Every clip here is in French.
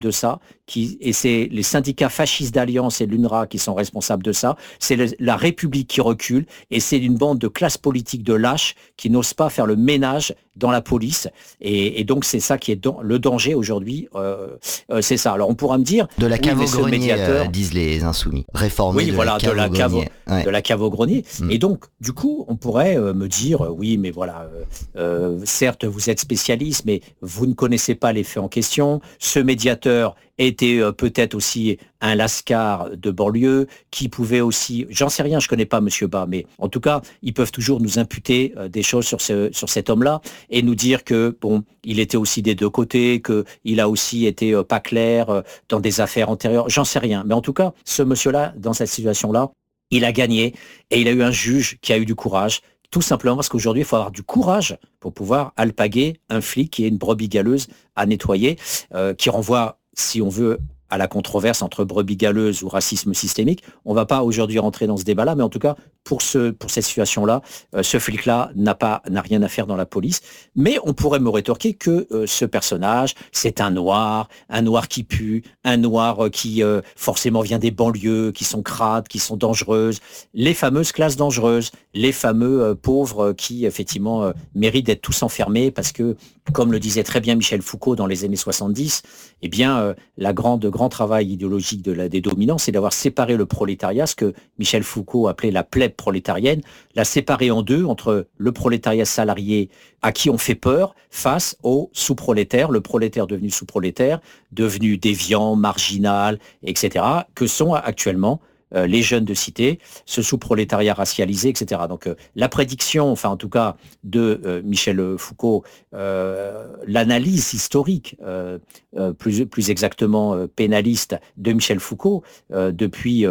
de ça, et c'est les syndicats fascistes d'Alliance et de l'UNRWA qui sont responsables de ça, c'est la République qui recule, et c'est une bande de classe politique de lâches qui n'osent pas faire le ménage dans la police, et donc c'est ça qui est le danger aujourd'hui, c'est ça. Alors on pourra me dire... De la cave oui, au grenier, médiateur, disent les insoumis. Réformer oui, voilà, de la cave au grenier. Mm. Et donc, du coup, on pourrait me dire, oui, mais voilà, certes, vous êtes spécialiste, mais vous ne connaissez pas les faits en question. Ce médiateur était peut-être aussi un lascar de banlieue, qui pouvait aussi, j'en sais rien, je connais pas Monsieur Bas, mais en tout cas, ils peuvent toujours nous imputer des choses sur cet homme-là et nous dire que, bon, il était aussi des deux côtés, qu'il a aussi été pas clair dans des affaires antérieures, j'en sais rien. Mais en tout cas, ce monsieur-là, dans cette situation-là, il a gagné et il a eu un juge qui a eu du courage, tout simplement parce qu'aujourd'hui, il faut avoir du courage pour pouvoir alpaguer un flic qui est une brebis galeuse à nettoyer, qui renvoie, si on veut, à la controverse entre brebis galeuse ou racisme systémique. On ne va pas aujourd'hui rentrer dans ce débat-là, mais en tout cas, pour cette situation-là, ce flic-là n'a rien à faire dans la police. Mais on pourrait me rétorquer que ce personnage, c'est un noir qui pue, un noir qui forcément vient des banlieues, qui sont crades, qui sont dangereuses, les fameuses classes dangereuses, les fameux pauvres qui, effectivement, méritent d'être tous enfermés parce que, comme le disait très bien Michel Foucault dans les années 70, eh bien, le grand travail idéologique des dominants, c'est d'avoir séparé le prolétariat, ce que Michel Foucault appelait la plèbe prolétarienne, la séparer en deux entre le prolétariat salarié à qui on fait peur face au sous-prolétaire, le prolétaire devenu sous-prolétaire, devenu déviant, marginal, etc., que sont actuellement les jeunes de cité, ce sous-prolétariat racialisé, etc. Donc la prédiction, enfin en tout cas de Michel Foucault, l'analyse historique, plus exactement pénaliste de Michel Foucault, depuis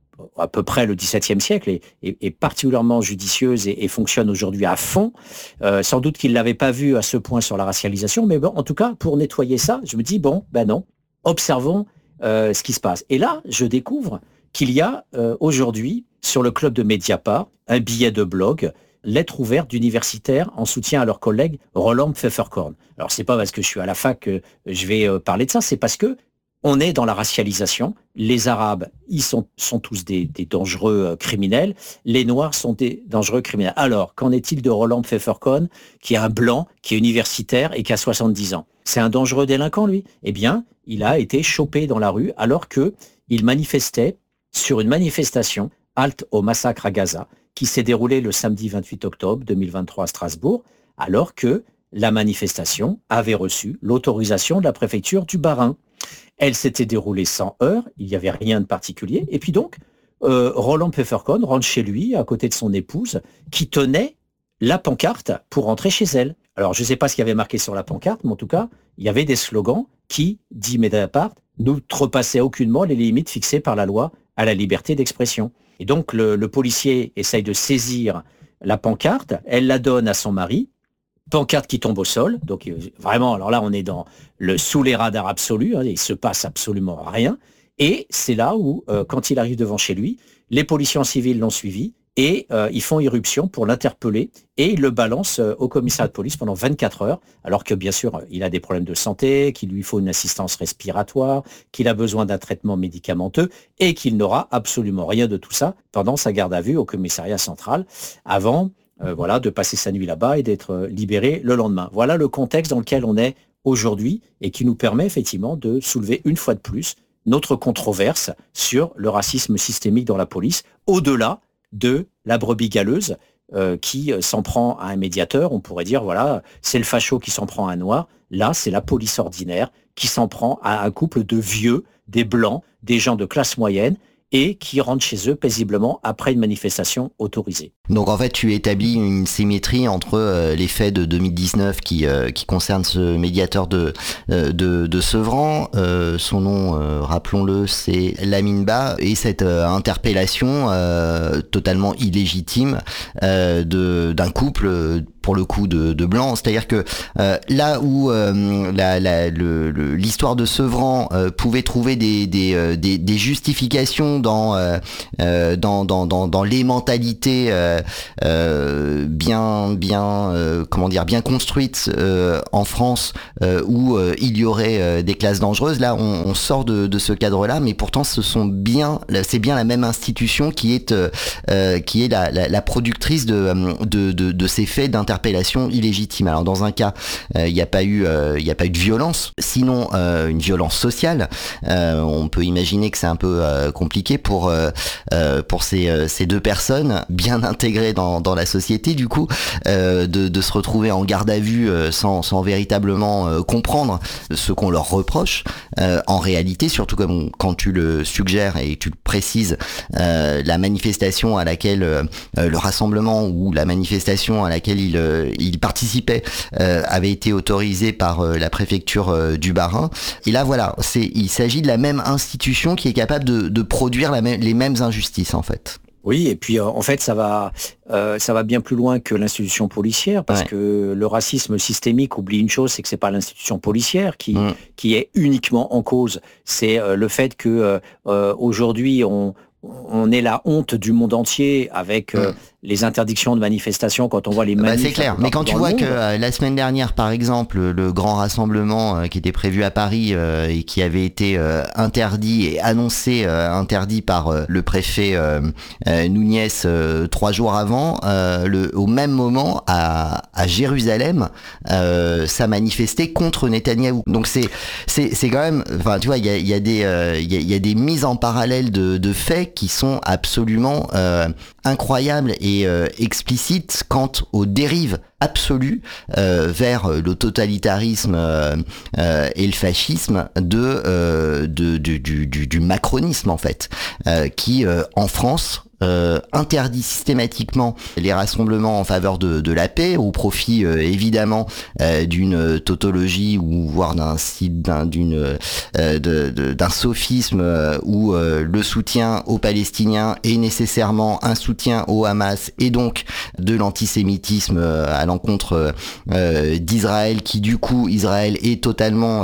à peu près le XVIIe siècle, est particulièrement judicieuse et fonctionne aujourd'hui à fond. Sans doute qu'il ne l'avait pas vu à ce point sur la racialisation, mais bon, en tout cas, pour nettoyer ça, je me dis, bon, ben non, observons ce qui se passe. Et là, je découvre qu'il y a aujourd'hui, sur le club de Mediapart, un billet de blog, lettre ouverte d'universitaires en soutien à leur collègue Roland Pfefferkorn. Alors, c'est pas parce que je suis à la fac que je vais parler de ça, c'est parce que on est dans la racialisation. Les Arabes, ils sont tous des dangereux criminels. Les Noirs sont des dangereux criminels. Alors, qu'en est-il de Roland Pfefferkorn, qui est un blanc, qui est universitaire et qui a 70 ans? C'est un dangereux délinquant, lui. Eh bien, il a été chopé dans la rue alors qu'il manifestait sur une manifestation halte au massacre à Gaza, qui s'est déroulée le samedi 28 octobre 2023 à Strasbourg, alors que la manifestation avait reçu l'autorisation de la préfecture du Bas-Rhin. Elle s'était déroulée sans heurts, il n'y avait rien de particulier. Et puis donc, Roland Pfefferkorn rentre chez lui, à côté de son épouse, qui tenait la pancarte pour rentrer chez elle. Alors, je ne sais pas ce qu'il y avait marqué sur la pancarte, mais en tout cas, il y avait des slogans qui, dit Mediapart, n'outrepassaient aucunement les limites fixées par la loi à la liberté d'expression. Et donc, le policier essaye de saisir la pancarte, elle la donne à son mari, pancarte qui tombe au sol, donc vraiment, alors là, on est sous les radars absolus, hein, il se passe absolument rien, et c'est là où, quand il arrive devant chez lui, les policiers en civil l'ont suivi, et ils font irruption pour l'interpeller, et ils le balancent au commissariat de police pendant 24 heures, alors que bien sûr, il a des problèmes de santé, qu'il lui faut une assistance respiratoire, qu'il a besoin d'un traitement médicamenteux, et qu'il n'aura absolument rien de tout ça pendant sa garde à vue au commissariat central, avant de passer sa nuit là-bas et d'être libéré le lendemain. Voilà le contexte dans lequel on est aujourd'hui, et qui nous permet effectivement de soulever une fois de plus notre controverse sur le racisme systémique dans la police, au-delà de la brebis galeuse qui s'en prend à un médiateur. On pourrait dire, voilà, c'est le facho qui s'en prend à un noir. Là, c'est la police ordinaire qui s'en prend à un couple de vieux, des blancs, des gens de classe moyenne, et qui rentrent chez eux paisiblement après une manifestation autorisée. Donc en fait, tu établis une symétrie entre les faits de 2019 qui concernent ce médiateur de Sevran, son nom, rappelons-le, c'est Lamine Ba, et cette interpellation totalement illégitime d'un couple, pour le coup de blancs. C'est-à-dire que là où l'histoire de Sevran pouvait trouver des justifications dans les mentalités bien construite en France, où il y aurait des classes dangereuses. Là, on sort de ce cadre-là, mais pourtant, c'est bien la même institution qui est la productrice de ces faits d'interpellation illégitime. Alors dans un cas, il n'y a pas eu de violence, sinon une violence sociale. On peut imaginer que c'est un peu compliqué pour ces deux personnes bien intégrées dans la société, du coup, de se retrouver en garde à vue sans véritablement comprendre ce qu'on leur reproche. En réalité, surtout comme quand tu le suggères et tu le précises, la manifestation à laquelle le rassemblement ou la manifestation à laquelle il participait avait été autorisée par la préfecture du Bas-Rhin. Et là, voilà, il s'agit de la même institution qui est capable de produire les mêmes injustices, en fait. Oui, et puis en fait, ça va bien plus loin que l'institution policière, parce que le racisme systémique oublie une chose, c'est que c'est pas l'institution policière qui est uniquement en cause. C'est le fait que aujourd'hui on est la honte du monde entier avec les interdictions de manifestation quand on voit les manifs. C'est clair, mais quand tu vois que la semaine dernière, par exemple, le grand rassemblement qui était prévu à Paris et qui avait été interdit et annoncé interdit par le préfet Núñez 3 jours avant, au même moment à Jérusalem, ça manifestait contre Netanyahou. Donc c'est quand même, enfin tu vois, il y a des mises en parallèle de faits qui sont absolument incroyables et explicites quant aux dérives absolues vers le totalitarisme et le fascisme du macronisme, en fait, qui en France interdit systématiquement les rassemblements en faveur de la paix, au profit évidemment d'une tautologie ou voire d'un sophisme où le soutien aux Palestiniens est nécessairement un soutien au Hamas, et donc de l'antisémitisme à l'encontre d'Israël, qui du coup Israël est totalement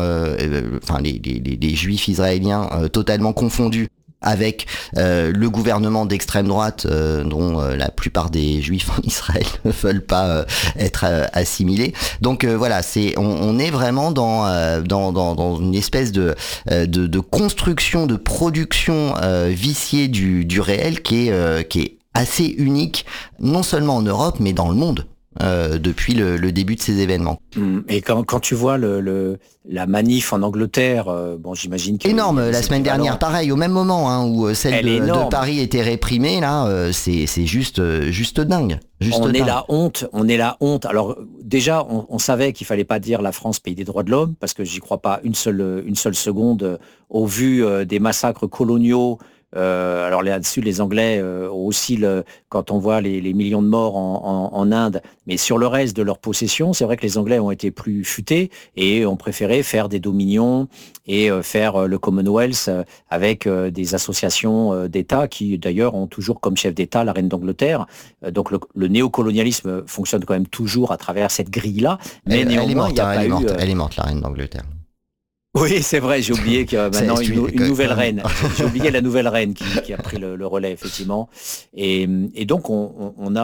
les juifs israéliens totalement confondus avec le gouvernement d'extrême droite dont la plupart des juifs en Israël ne veulent pas être assimilés. Donc voilà, on est vraiment dans une espèce de construction, de production viciée du réel qui est assez unique, non seulement en Europe, mais dans le monde. Depuis le début de ces événements. Et quand tu vois la manif en Angleterre, j'imagine que... Énorme, la semaine dernière, pareil, au même moment où celle de Paris était réprimée, là, c'est juste dingue. On est la honte. Alors déjà, on savait qu'il fallait pas dire la France pays des droits de l'homme, parce que j'y crois pas une seule seconde, au vu des massacres coloniaux. Alors là-dessus, les Anglais aussi, quand on voit les millions de morts en Inde, mais sur le reste de leur possession, c'est vrai que les Anglais ont été plus futés et ont préféré faire des dominions et faire le Commonwealth avec des associations d'États qui d'ailleurs ont toujours comme chef d'État la reine d'Angleterre. Donc le néocolonialisme fonctionne quand même toujours à travers cette grille-là. Mais néanmoins, elle est morte, la reine d'Angleterre. Oui, c'est vrai, j'ai oublié qu'il y a maintenant une nouvelle reine. J'ai oublié la nouvelle reine qui a pris le relais, effectivement. Et donc, on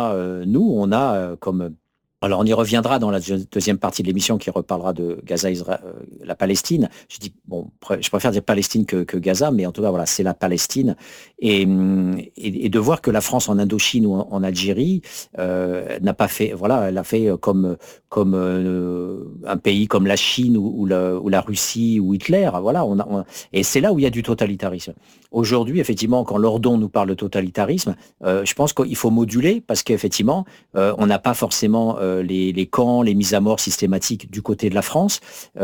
a comme... Alors, on y reviendra dans la deuxième partie de l'émission qui reparlera de Gaza, Israël, la Palestine. Je préfère dire Palestine que Gaza, mais en tout cas, voilà, c'est la Palestine. Et de voir que la France en Indochine ou en Algérie n'a pas fait, voilà, elle a fait comme un pays comme la Chine ou la Russie ou Hitler. Voilà, et c'est là où il y a du totalitarisme. Aujourd'hui, effectivement, quand Lordon nous parle de totalitarisme, je pense qu'il faut moduler parce qu'effectivement, on n'a pas forcément les camps, les mises à mort systématiques du côté de la France.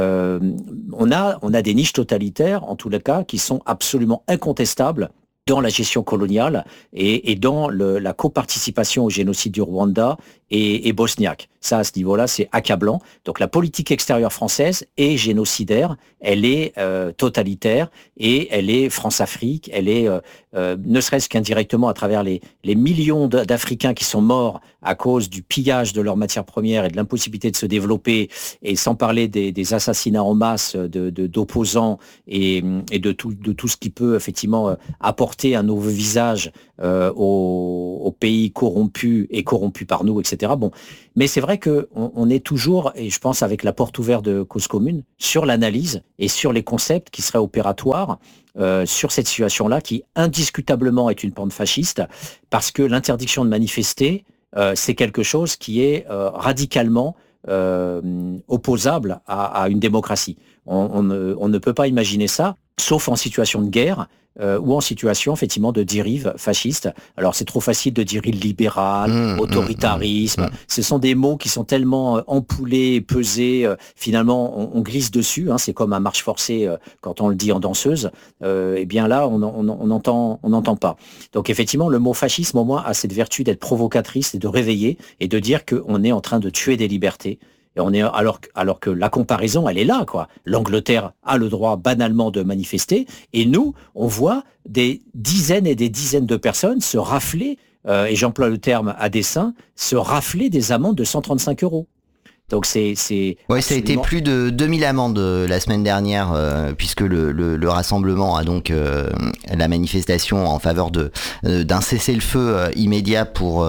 On a des niches totalitaires, en tous les cas, qui sont absolument incontestables dans la gestion coloniale et dans la coparticipation au génocide du Rwanda et bosniaque. Ça, à ce niveau-là, c'est accablant. Donc la politique extérieure française est génocidaire, elle est totalitaire et elle est France-Afrique, elle est ne serait-ce qu'indirectement à travers les millions d'Africains qui sont morts à cause du pillage de leurs matières premières et de l'impossibilité de se développer, et sans parler des assassinats en masse d'opposants et de tout ce qui peut effectivement apporter un nouveau visage aux pays corrompus et corrompus par nous, etc. Bon, mais c'est vrai qu'on est toujours, et je pense avec la porte ouverte de Cause Commune, sur l'analyse et sur les concepts qui seraient opératoires sur cette situation-là, qui indiscutablement est une pente fasciste, parce que l'interdiction de manifester, c'est quelque chose qui est radicalement opposable à une démocratie. On ne peut pas imaginer ça, sauf en situation de guerre, ou en situation effectivement de dérive fasciste. Alors c'est trop facile de dire illibéral, autoritarisme. Ce sont des mots qui sont tellement empoulés, pesés. Finalement, on glisse dessus. Hein, c'est comme un marche forcée quand on le dit en danseuse. Eh bien là, on n'entend pas. Donc effectivement, le mot fascisme au moins a cette vertu d'être provocatrice et de réveiller et de dire qu'on est en train de tuer des libertés. Et alors que la comparaison, elle est là, quoi. L'Angleterre a le droit banalement de manifester, et nous, on voit des dizaines et des dizaines de personnes se rafler, et j'emploie le terme à dessein, se rafler des amendes de 135 €. Donc c'est ouais, ça a été plus de 2000 amendes la semaine dernière, puisque le rassemblement a donc la manifestation en faveur d'un cessez-le-feu immédiat pour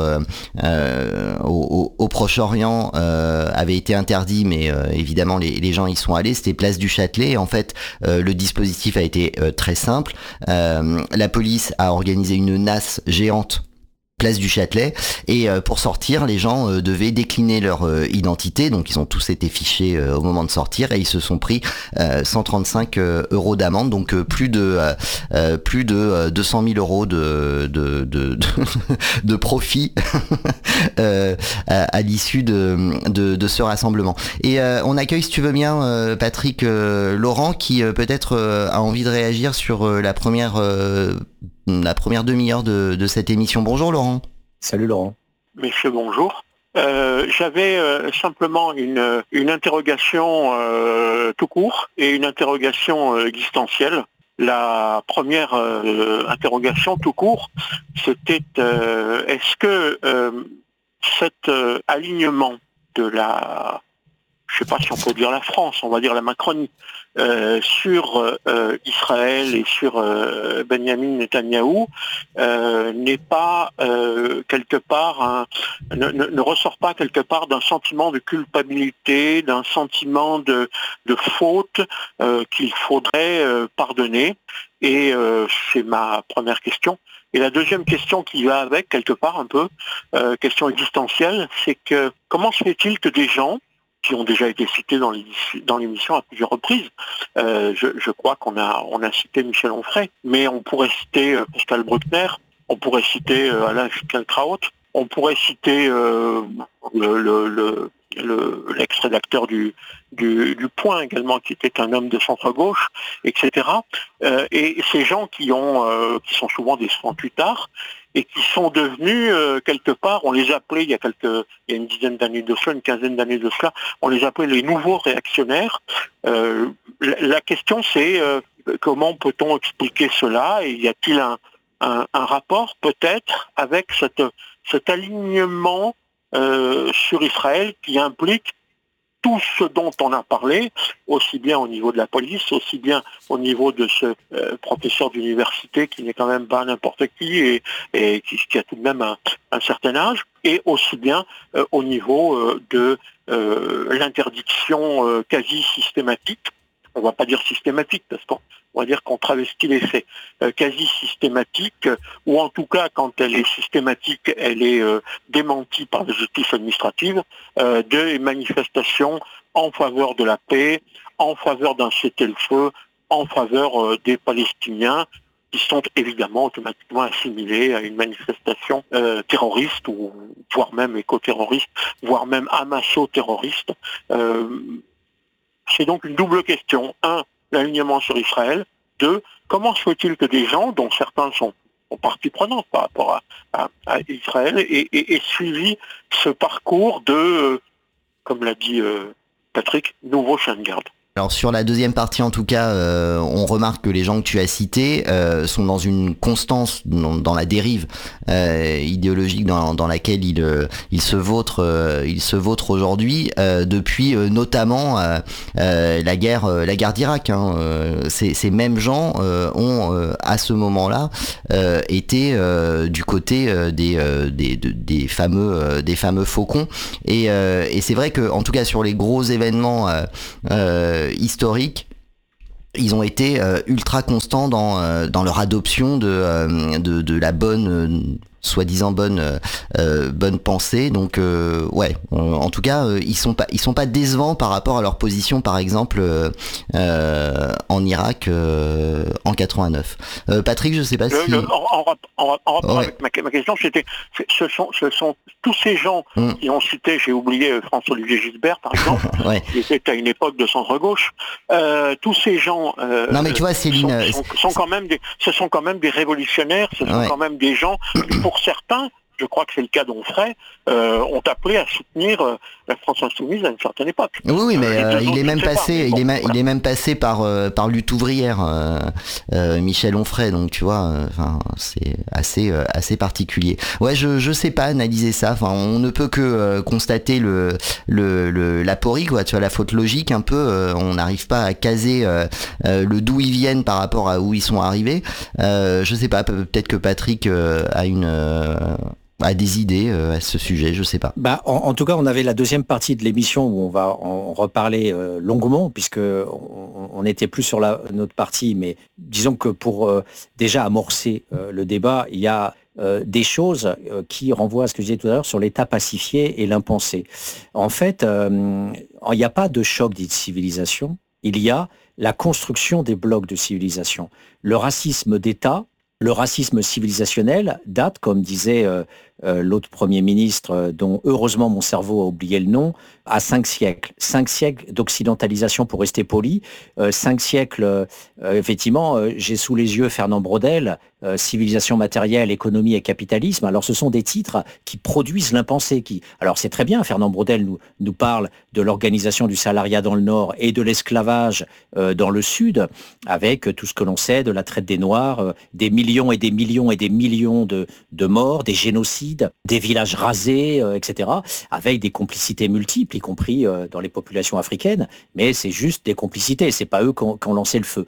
au Proche-Orient avait été interdit, mais évidemment les gens y sont allés. C'était place du Châtelet. Et en fait, le dispositif a été très simple. La police a organisé une nasse géante place du Châtelet, et pour sortir, les gens devaient décliner leur identité, donc ils ont tous été fichés au moment de sortir, et ils se sont pris 135 € d'amende, donc plus de 200 000 € de profit à l'issue de ce rassemblement. Et on accueille, si tu veux bien, Patrick Laurent, qui peut-être a envie de réagir sur la première demi-heure de cette émission. Bonjour Laurent. Salut Laurent. Messieurs, bonjour. J'avais simplement une interrogation tout court et une interrogation existentielle. La première interrogation tout court, c'était est-ce que cet alignement de la, je ne sais pas si on peut dire la France, on va dire la Macronie, sur Israël et sur Benyamin Netanyahou n'est pas quelque part ne ressort pas quelque part d'un sentiment de culpabilité, d'un sentiment de faute qu'il faudrait pardonner. Et c'est ma première question. Et la deuxième question qui va avec, quelque part un peu, question existentielle, c'est que comment se fait-il que des gens qui ont déjà été cités dans l'émission à plusieurs reprises. Je crois qu'on a cité Michel Onfray, mais on pourrait citer Pascal Bruckner, on pourrait citer Alain Finkielkraut, on pourrait citer l'ex-rédacteur du Point également, qui était un homme de centre-gauche, etc. Et ces gens qui sont souvent des 68 tard, et qui sont devenus, quelque part, on les appelait, il y a une dizaine d'années de cela, une quinzaine d'années de cela, on les appelait les nouveaux réactionnaires. La question c'est, comment peut-on expliquer cela, et y a-t-il un rapport peut-être avec cet alignement sur Israël qui implique tout ce dont on a parlé, aussi bien au niveau de la police, aussi bien au niveau de ce professeur d'université qui n'est quand même pas n'importe qui et qui a tout de même un certain âge, et aussi bien au niveau de l'interdiction quasi systématique. On ne va pas dire systématique, parce qu'on va dire qu'on travestit les faits, quasi systématique, ou en tout cas, quand elle est systématique, elle est démentie par la justice administrative, de manifestations en faveur de la paix, en faveur d'un cessez-le-feu, en faveur des Palestiniens, qui sont évidemment automatiquement assimilés à une manifestation terroriste, ou voire même éco-terroriste, voire même amasso-terroriste. C'est donc une double question. 1, l'alignement sur Israël. 2, comment se fait-il que des gens, dont certains sont partie prenante par rapport à Israël, aient suivi ce parcours de, comme l'a dit Patrick, nouveau chien de garde? Alors sur la deuxième partie en tout cas, on remarque que les gens que tu as cités sont dans une constance dans la dérive idéologique dans laquelle ils se vautrent aujourd'hui depuis notamment la guerre d'Irak. Ces mêmes gens ont à ce moment-là été du côté des fameux faucons et c'est vrai que en tout cas sur les gros événements historiques, ils ont été ultra constants dans leur adoption de la bonne soi-disant bonne pensée. Donc en tout cas ils sont pas décevants par rapport à leur position par exemple en Irak en 89. Patrick, je sais pas si en rapport avec ma question, ce sont tous ces gens qui ont cité, j'ai oublié François-Olivier Gisbert par exemple, qui était à une époque de centre-gauche. Tous ces gens non mais tu vois, Céline, ce sont quand même des révolutionnaires, ce sont quand même des gens qui, pour certains, je crois que c'est le cas d'Onfray, ont appelé à soutenir la France insoumise à une certaine époque. Oui, mais il est même passé par lutte ouvrière, Michel Onfray, donc tu vois, c'est assez particulier. Ouais, je sais pas analyser ça. Enfin, on ne peut que constater l'aporie, quoi. Tu vois, la faute logique un peu. On n'arrive pas à caser le d'où ils viennent par rapport à où ils sont arrivés. Je sais pas. Peut-être que Patrick a des idées à ce sujet, je sais pas. En tout cas, on avait la deuxième partie de l'émission où on va en reparler longuement, puisque on n'était plus sur notre partie, mais disons que pour déjà amorcer le débat, il y a des choses qui renvoient à ce que je disais tout à l'heure sur l'État pacifié et l'impensé. En fait, il n'y a pas de choc des civilisations, il y a la construction des blocs de civilisation. Le racisme d'État, le racisme civilisationnel date, comme disait l'autre Premier ministre, dont heureusement mon cerveau a oublié le nom, à 5 siècles. 5 siècles d'occidentalisation, pour rester poli. 5 siècles, effectivement, j'ai sous les yeux Fernand Braudel, Civilisation matérielle, économie et capitalisme. Alors ce sont des titres qui produisent l'impensé. Alors c'est très bien, Fernand Braudel nous parle de l'organisation du salariat dans le Nord et de l'esclavage dans le Sud, avec tout ce que l'on sait de la traite des Noirs, des millions et des millions et des millions de morts, des génocides, des villages rasés, etc., avec des complicités multiples, y compris dans les populations africaines, mais c'est juste des complicités, c'est pas eux qui ont lancé le feu.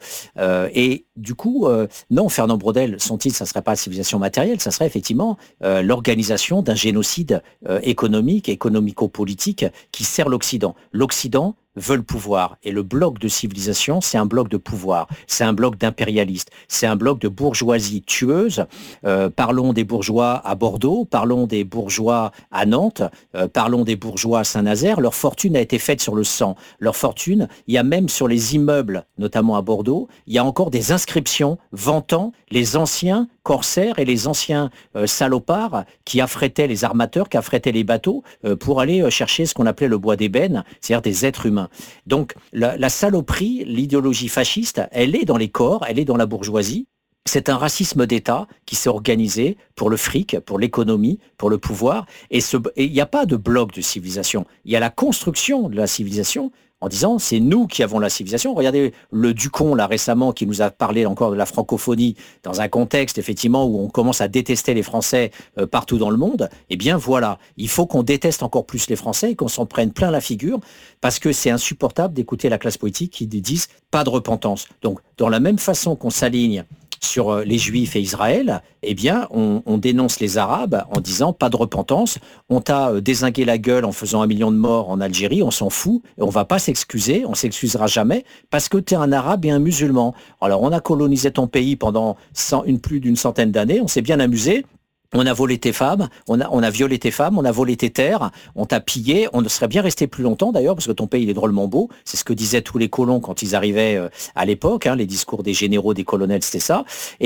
Et du coup, non, Fernand Braudel, son titre, ça serait pas civilisation matérielle, ça serait effectivement l'organisation d'un génocide économique, économico-politique qui sert l'Occident. L'Occident veut le pouvoir. Et le bloc de civilisation, c'est un bloc de pouvoir, c'est un bloc d'impérialistes, c'est un bloc de bourgeoisie tueuse. Parlons des bourgeois à Bordeaux, parlons des bourgeois à Nantes, parlons des bourgeois à Saint-Nazaire. Leur fortune a été faite sur le sang. Leur fortune, il y a même sur les immeubles, notamment à Bordeaux, il y a encore des inscriptions vantant les anciens corsaires et les anciens salopards qui affrétaient les armateurs, qui affrétaient les bateaux pour aller chercher ce qu'on appelait le bois d'ébène, c'est-à-dire des êtres humains. Donc la saloperie, l'idéologie fasciste, elle est dans les corps, elle est dans la bourgeoisie. C'est un racisme d'État qui s'est organisé pour le fric, pour l'économie, pour le pouvoir. Et il n'y a pas de bloc de civilisation. Il y a la construction de la civilisation en disant c'est nous qui avons la civilisation. Regardez le Ducon là récemment qui nous a parlé encore de la francophonie dans un contexte effectivement où on commence à détester les Français partout dans le monde. Eh bien voilà, il faut qu'on déteste encore plus les Français et qu'on s'en prenne plein la figure parce que c'est insupportable d'écouter la classe politique qui disent pas de repentance. Donc dans la même façon qu'on s'aligne sur les Juifs et Israël, eh bien, on dénonce les Arabes en disant pas de repentance. On t'a dézingué la gueule en faisant 1 million de morts en Algérie, on s'en fout. Et on va pas s'excuser, on s'excusera jamais parce que tu es un Arabe et un musulman. Alors, on a colonisé ton pays pendant plus d'une centaine d'années, on s'est bien amusé. On a volé tes femmes, on a violé tes femmes, on a volé tes terres, on t'a pillé, on ne serait bien resté plus longtemps d'ailleurs, parce que ton pays il est drôlement beau, c'est ce que disaient tous les colons quand ils arrivaient à l'époque, les discours des généraux, des colonels, c'était ça,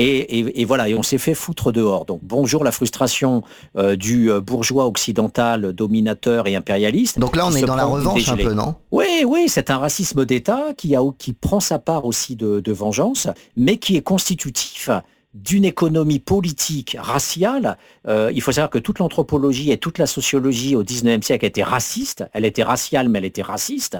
et voilà, et on s'est fait foutre dehors. Donc bonjour la frustration du bourgeois occidental, dominateur et impérialiste. Donc là on est dans la revanche un peu, non ? Oui, c'est un racisme d'État qui prend sa part aussi de vengeance, mais qui est constitutif d'une économie politique raciale. Il faut savoir que toute l'anthropologie et toute la sociologie au XIXe siècle était raciste. Elle était raciale, mais elle était raciste.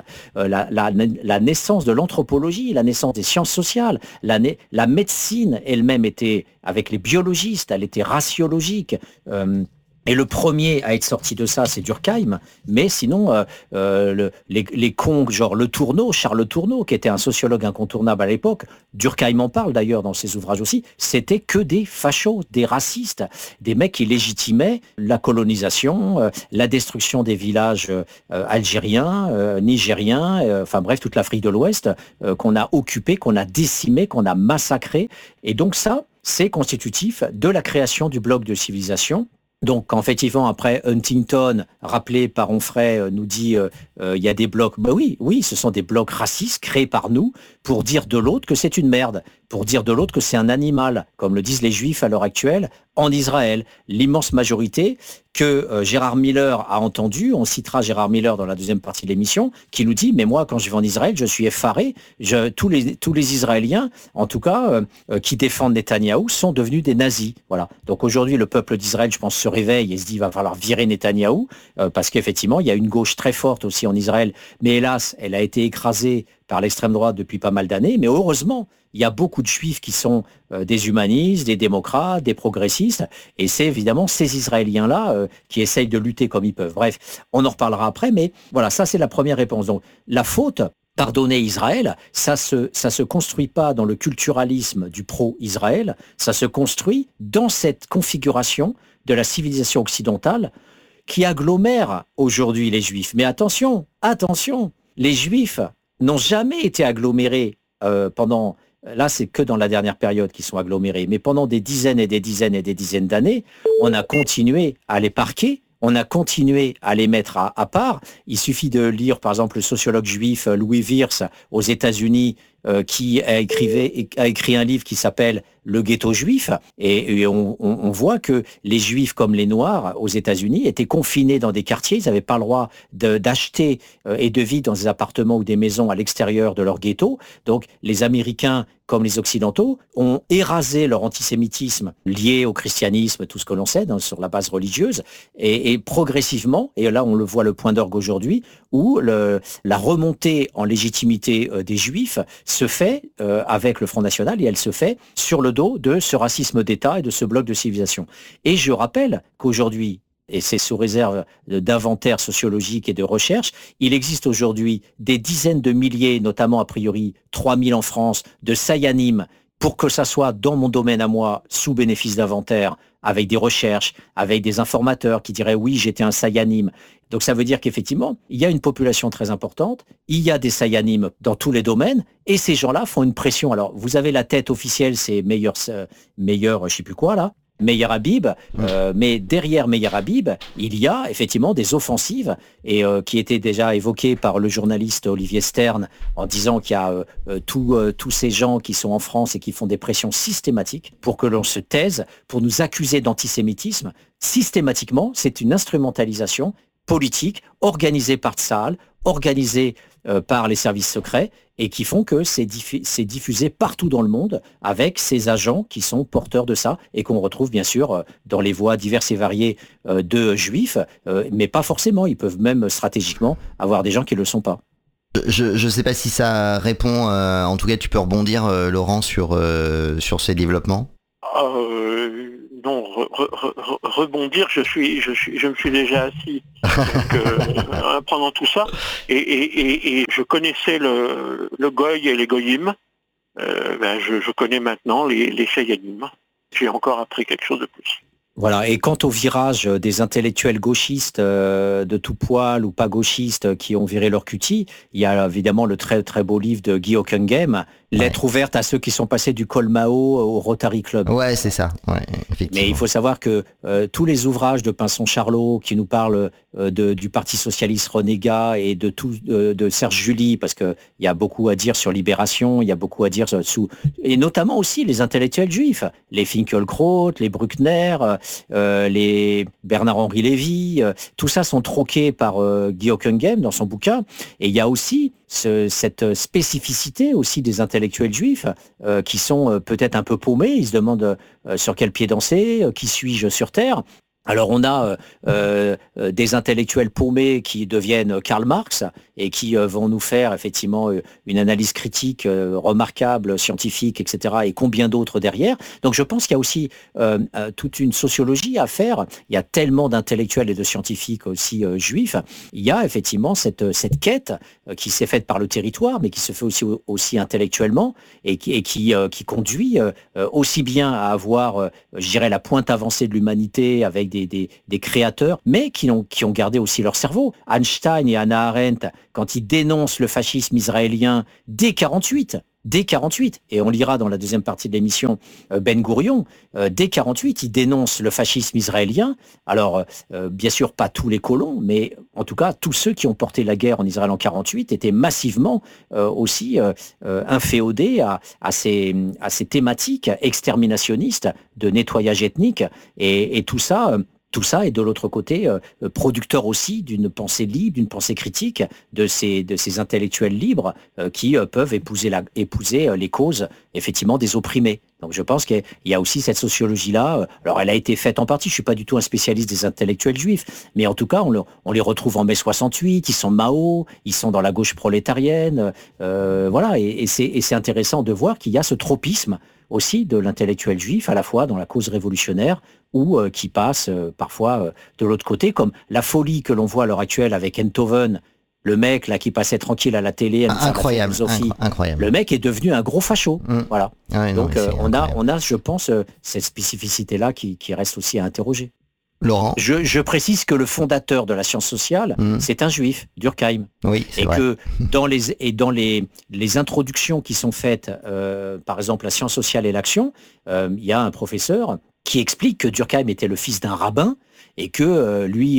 La naissance de l'anthropologie, la naissance des sciences sociales, la médecine elle-même était, avec les biologistes, elle était raciologique. Et le premier à être sorti de ça, c'est Durkheim. Mais sinon, les cons, genre Charles Le Tourneau, qui était un sociologue incontournable à l'époque, Durkheim en parle d'ailleurs dans ses ouvrages aussi, c'était que des fachos, des racistes, des mecs qui légitimaient la colonisation, la destruction des villages algériens, nigériens, enfin bref, toute l'Afrique de l'Ouest, qu'on a occupée, qu'on a décimée, qu'on a massacrée. Et donc ça, c'est constitutif de la création du bloc de civilisation. Donc, quand effectivement, après Huntington, rappelé par Onfray, nous dit il y a des blocs. Ben oui, ce sont des blocs racistes créés par nous pour dire de l'autre que c'est une merde, pour dire de l'autre que c'est un animal, comme le disent les Juifs à l'heure actuelle en Israël. L'immense majorité que Gérard Miller a entendu, on citera Gérard Miller dans la deuxième partie de l'émission, qui nous dit, mais moi, quand je vais en Israël, je suis effaré. Tous les Israéliens, en tout cas, qui défendent Netanyahou, sont devenus des nazis. Voilà. Donc aujourd'hui, le peuple d'Israël, je pense, se réveille et se dit, il va falloir virer Netanyahou, parce qu'effectivement, il y a une gauche très forte aussi en Israël, mais hélas, elle a été écrasée par l'extrême droite depuis pas mal d'années, mais heureusement, il y a beaucoup de juifs qui sont des humanistes, des démocrates, des progressistes, et c'est évidemment ces Israéliens-là qui essayent de lutter comme ils peuvent. Bref, on en reparlera après, mais voilà, ça c'est la première réponse. Donc la faute, pardonner Israël, ça se construit pas dans le culturalisme du pro-Israël, ça se construit dans cette configuration de la civilisation occidentale qui agglomère aujourd'hui les juifs. Mais attention, les juifs n'ont jamais été agglomérés pendant... Là, c'est que dans la dernière période qu'ils sont agglomérés. Mais pendant des dizaines et des dizaines et des dizaines d'années, on a continué à les parquer, on a continué à les mettre à part. Il suffit de lire, par exemple, le sociologue juif Louis Wirtz aux États-Unis, qui a écrit un livre qui s'appelle Le ghetto juif, et on voit que les juifs comme les noirs aux États-Unis étaient confinés dans des quartiers, ils n'avaient pas le droit d'acheter et de vivre dans des appartements ou des maisons à l'extérieur de leur ghetto. Donc les Américains comme les Occidentaux ont érasé leur antisémitisme lié au christianisme, tout ce que l'on sait sur la base religieuse, et progressivement, et là on le voit le point d'orgue aujourd'hui, où la remontée en légitimité des juifs se fait avec le Front National, et elle se fait sur le dos de ce racisme d'État et de ce bloc de civilisation. Et je rappelle qu'aujourd'hui, et c'est sous réserve d'inventaire sociologique et de recherche, il existe aujourd'hui des dizaines de milliers, notamment a priori 3000 en France, de sayanim, pour que ça soit dans mon domaine à moi, sous bénéfice d'inventaire, avec des recherches, avec des informateurs qui diraient oui, j'étais un sayanim. Donc ça veut dire qu'effectivement, il y a une population très importante, il y a des sayanim dans tous les domaines, et ces gens-là font une pression. Alors, vous avez la tête officielle, c'est meilleur, je sais plus quoi là, Meir Habib, mais derrière Meir Habib, il y a effectivement des offensives et qui étaient déjà évoquées par le journaliste Olivier Stern en disant qu'il y a tous ces gens qui sont en France et qui font des pressions systématiques pour que l'on se taise, pour nous accuser d'antisémitisme. Systématiquement, c'est une instrumentalisation politique organisée par Tsahal, organisée par les services secrets, et qui font que c'est diffusé partout dans le monde avec ces agents qui sont porteurs de ça et qu'on retrouve bien sûr dans les voies diverses et variées de juifs, mais pas forcément, ils peuvent même stratégiquement avoir des gens qui ne le sont pas. Je ne sais pas si ça répond, en tout cas tu peux rebondir Laurent sur ces développements. Non, rebondir, je me suis déjà assis donc, pendant tout ça, et je connaissais le goy et les goyim. Je connais maintenant les sayanim. J'ai encore appris quelque chose de plus. Voilà, et quant au virage des intellectuels gauchistes de tout poil ou pas gauchistes qui ont viré leur cutie, il y a évidemment le très très beau livre de Guy Hockenheim, Lettre ouverte à ceux qui sont passés du Colmao au Rotary Club. Ouais, c'est ça. Ouais, effectivement. Mais il faut savoir que tous les ouvrages de Pinson-Charlot qui nous parlent du Parti socialiste renégat et de Serge July, parce qu'il y a beaucoup à dire sur Libération, il y a beaucoup à dire et notamment aussi les intellectuels juifs, les Finkielkraut, les Bruckner, les Bernard-Henri Lévy, tout ça sont troqués par Guy Hockenheim dans son bouquin. Et il y a aussi cette spécificité aussi des intellectuels juifs qui sont peut-être un peu paumés. Ils se demandent sur quel pied danser, qui suis-je sur Terre. Alors on a des intellectuels paumés qui deviennent Karl Marx et qui vont nous faire effectivement une analyse critique remarquable, scientifique, etc. et combien d'autres derrière. Donc je pense qu'il y a aussi toute une sociologie à faire. Il y a tellement d'intellectuels et de scientifiques aussi juifs. Il y a effectivement cette quête qui s'est faite par le territoire, mais qui se fait aussi intellectuellement et qui conduit aussi bien à avoir, je dirais, la pointe avancée de l'humanité avec des créateurs, mais qui ont gardé aussi leur cerveau. Einstein et Hannah Arendt, quand ils dénoncent le fascisme israélien dès 48, et on lira dans la deuxième partie de l'émission Ben Gourion, dès 48, il dénonce le fascisme israélien. Alors, bien sûr, pas tous les colons, mais en tout cas, tous ceux qui ont porté la guerre en Israël en 48 étaient massivement aussi inféodés à ces thématiques exterminationnistes de nettoyage ethnique et tout ça. Tout ça est de l'autre côté producteur aussi d'une pensée libre, d'une pensée critique de ces intellectuels libres qui peuvent épouser les causes effectivement des opprimés. Donc je pense qu'il y a aussi cette sociologie-là. Alors elle a été faite en partie, je suis pas du tout un spécialiste des intellectuels juifs, mais en tout cas on les retrouve en mai 68, ils sont Mao, ils sont dans la gauche prolétarienne, voilà, et c'est intéressant de voir qu'il y a ce tropisme aussi de l'intellectuel juif, à la fois dans la cause révolutionnaire ou qui passe parfois de l'autre côté, comme la folie que l'on voit à l'heure actuelle avec Enthoven, le mec là qui passait tranquille à la télé, incroyable. Le mec est devenu un gros facho. Voilà. Ouais, donc on a, je pense, cette spécificité-là qui reste aussi à interroger. Laurent. Je précise que le fondateur de la science sociale, c'est un juif, Durkheim. Oui, c'est vrai. Que dans les introductions qui sont faites, par exemple la science sociale et l'action, il y a un professeur qui explique que Durkheim était le fils d'un rabbin et que lui,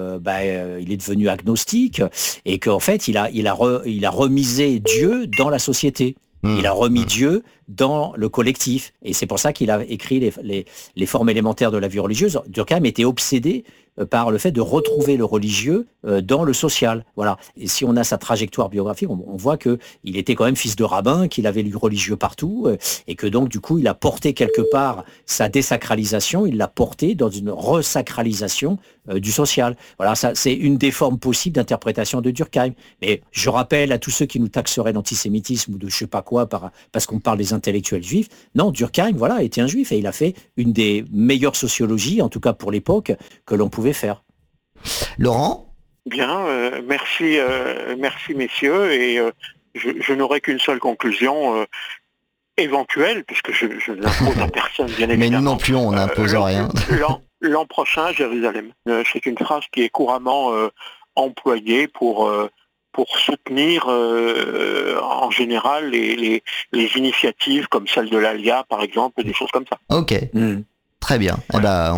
il est devenu agnostique et qu'en fait, il a remisé Dieu dans la société. Il a remis Dieu dans le collectif. Et c'est pour ça qu'il a écrit les formes élémentaires de la vie religieuse. Durkheim était obsédé par le fait de retrouver le religieux dans le social. Voilà. Et si on a sa trajectoire biographique, on voit qu'il était quand même fils de rabbin, qu'il avait lu religieux partout, et que donc, du coup, il a porté quelque part sa désacralisation, il l'a porté dans une resacralisation du social. Voilà, ça, c'est une des formes possibles d'interprétation de Durkheim. Mais je rappelle à tous ceux qui nous taxeraient d'antisémitisme ou de je sais pas quoi parce qu'on parle des intellectuels juifs, non, Durkheim, voilà, était un juif et il a fait une des meilleures sociologies, en tout cas pour l'époque, que l'on pouvait faire. Laurent ? Bien, merci messieurs, et je n'aurai qu'une seule conclusion éventuelle, puisque je n'impose à personne, bien évidemment. Mais nous non plus, on n'impose rien. L'an prochain, Jérusalem. C'est une phrase qui est couramment employée pour soutenir en général les initiatives comme celle de l'Alia, par exemple, des choses comme ça. Ok. Très bien. Voilà.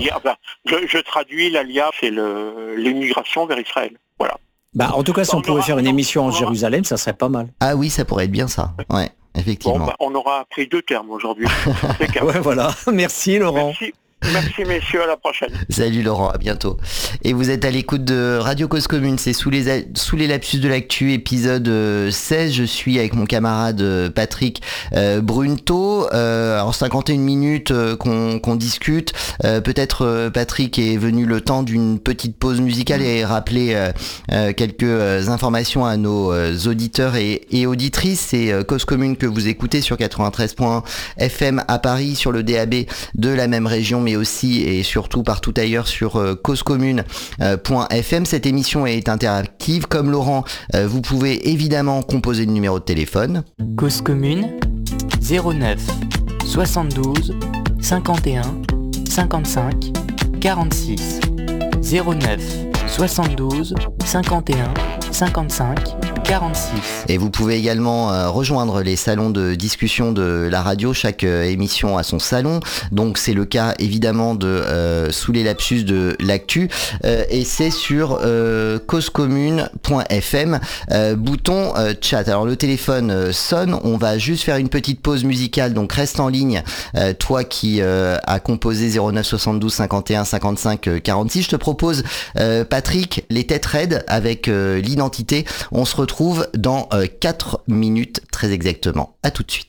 Je traduis l'Alia, c'est l'immigration vers Israël. Voilà. En tout cas, si on pouvait faire une émission en Jérusalem, ça serait pas mal. Ah oui, ça pourrait être bien ça. Ouais, effectivement. Bon, on aura appris 2 termes aujourd'hui. Ouais, voilà. Merci Laurent. Merci messieurs, à la prochaine. Salut Laurent, à bientôt. Et vous êtes à l'écoute de Radio Cause Commune, c'est sous les lapsus de l'actu, épisode 16. Je suis avec mon camarade Patrick Brunto. Alors 51 minutes qu'on discute. Peut-être Patrick est venu le temps d'une petite pause musicale et rappeler quelques informations à nos auditeurs et auditrices. C'est Cause Commune que vous écoutez sur 93.1 FM à Paris, sur le DAB de la même région, mais aussi et surtout partout ailleurs sur causecommune.fm. Cette émission est interactive. Comme Laurent, vous pouvez évidemment composer le numéro de téléphone. Cause Commune 09 72 51 55 46 09 72 51 55 46. Et vous pouvez également rejoindre les salons de discussion de la radio. Chaque émission a son salon. Donc c'est le cas évidemment de Sous les lapsus de l'actu. Et c'est sur causecommune.fm, bouton chat. Alors le téléphone sonne. On va juste faire une petite pause musicale. Donc reste en ligne. Toi qui as composé 09 72 51 55 46. Je te propose Patrick, les têtes raides avec l'identité. On se retrouve retrouve dans 4 minutes très exactement. À tout de suite.